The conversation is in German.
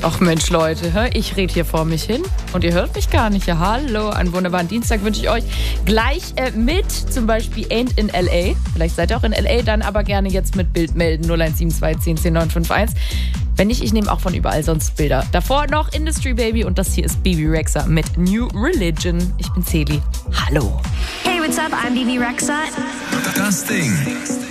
Ach Mensch, Leute, ich rede hier vor mich hin und ihr hört mich gar nicht. Ja, hallo, einen wunderbaren Dienstag wünsche ich euch. Gleich mit zum Beispiel Ain't in L.A. Vielleicht seid ihr auch in L.A., dann aber gerne jetzt mit Bild melden. 0172 10 10 951. Wenn nicht, ich nehme auch von überall sonst Bilder. Davor noch Industry Baby und das hier ist Bebe Rexha mit New Religion. Ich bin Celi. Hallo. Hey, what's up? I'm Bebe Rexha. Das Ding.